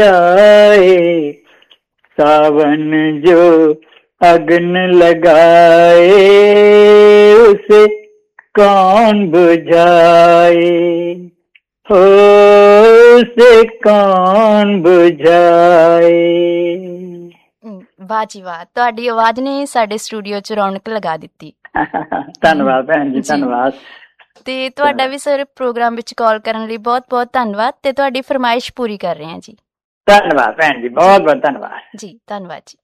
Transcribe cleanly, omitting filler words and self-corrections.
आए सावन जो अग्न लगाए उसे कौन बुझाए, हो उसे कौन बुझाए। ਵਾਹ ਜੀ ਵਾਹ, ਤੁਹਾਡੀ ਆਵਾਜ਼ ਨੇ ਸਾਡੇ ਸਟੂਡੀਓ 'ਚ ਰੌਣਕ ਲਗਾ ਦਿੱਤੀ। ਧੰਨਵਾਦ ਭੈਣ ਜੀ, ਧੰਨਵਾਦ। ਤੇ ਤੁਹਾਡਾ ਵੀ ਸਰ ਪ੍ਰੋਗਰਾਮ ਵਿੱਚ ਕਾਲ ਕਰਨ ਲਈ ਬਹੁਤ ਬਹੁਤ ਧੰਨਵਾਦ, ਤੇ ਤੁਹਾਡੀ ਫਰਮਾਇਸ਼ ਪੂਰੀ ਕਰ ਰਹੇ ਹਾਂ ਜੀ। ਧੰਨਵਾਦ ਭੈਣ ਜੀ, ਬਹੁਤ ਬਹੁਤ ਧੰਨਵਾਦ ਜੀ, ਧੰਨਵਾਦ ਜੀ।